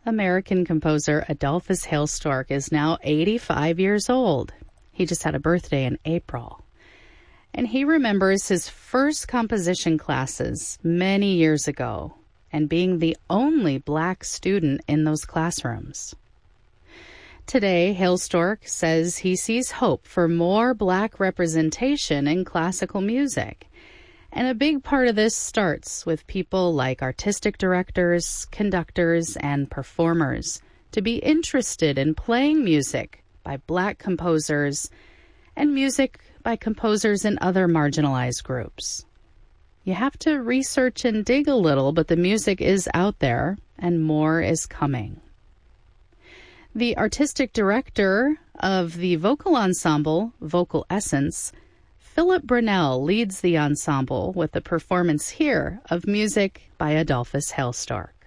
American composer Adolphus Hailstork is now 85 years old. He just had a birthday in April. And he remembers his first composition classes many years ago and being the only black student in those classrooms. Today, Hailstork says he sees hope for more black representation in classical music. And a big part of this starts with people like artistic directors, conductors, and performers to be interested in playing music by black composers and music by composers in other marginalized groups. You have to research and dig a little, but the music is out there and more is coming. The artistic director of the vocal ensemble, Vocal Essence, Philip Brunel, leads the ensemble with a performance here of music by Adolphus Hailstork.